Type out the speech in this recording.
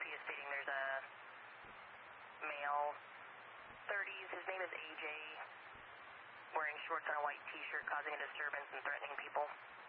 is stating there's a male, 30s, his name is AJ, wearing shorts and a white t-shirt, causing a disturbance and threatening people.